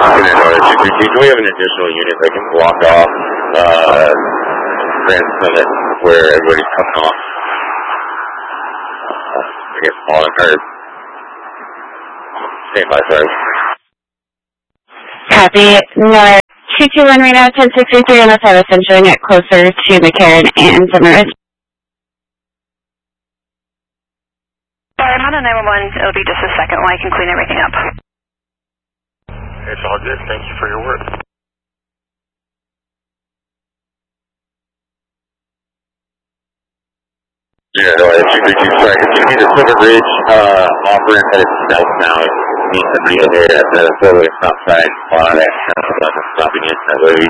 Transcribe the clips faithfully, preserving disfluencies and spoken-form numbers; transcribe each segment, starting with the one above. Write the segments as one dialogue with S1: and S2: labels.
S1: Do we have an additional unit that can block off uh, Grand Summit where everybody's coming off? Uh, I guess on or stand by, sorry.
S2: Copy. No, two two one right now, ten sixty-three on the service and showing it closer to McCarran and Summer.
S3: Sorry, I'm on a nine one one. It'll be just a second while I can clean everything up.
S1: It's all good. Thank you for your work. Yeah, no, it's two three two, sorry. It's going to be the Summit Ridge uh, off-ramp headed south now. It means somebody over there at the four-way stop sign. A lot of that stuff is stopping it that way.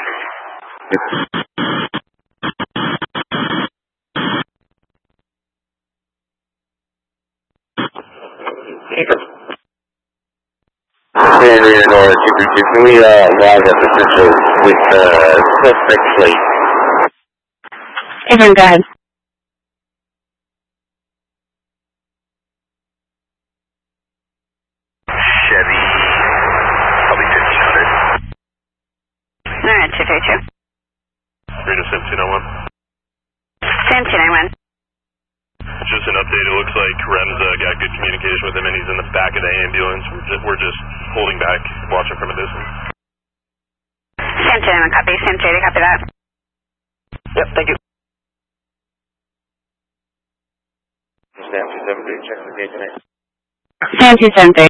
S1: And we know two three two, can we uh, log up potential with uh, suspect plate?
S2: Everyone, go ahead.
S1: Chevy, probably fifteen hundred.
S3: Alright, two three two.
S1: Reno seventeen oh one.
S3: seventeen oh one.
S1: Just an update, it looks like Rem's uh, got good communication with him and he's in the back of the ambulance. We're just, we're just holding back, watching from a distance.
S3: seventeen oh one, copy. seventeen eighty, copy that.
S1: Yep, thank you.
S2: seven two seven three.